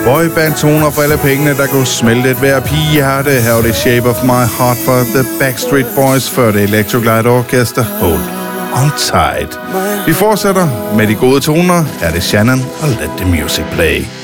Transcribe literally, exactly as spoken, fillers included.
Boyband-toner for alle pengene, der kunne smelte et hver pigehjerte. Her var det Shape of My Heart for The Backstreet Boys, før det Electroglide Orchestra Hold On Tight. Vi fortsætter med de gode toner. Her er det Shannon og Let The Music Play.